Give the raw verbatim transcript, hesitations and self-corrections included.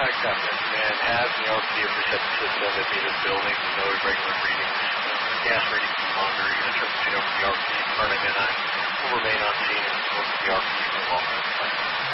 copy. And have the L C D perception system that be in this building with no irregular readings, uh, gas readings monitoring, and troubleshooting over the R P, R nine nine nine will remain on scene and work with the R P for a long time.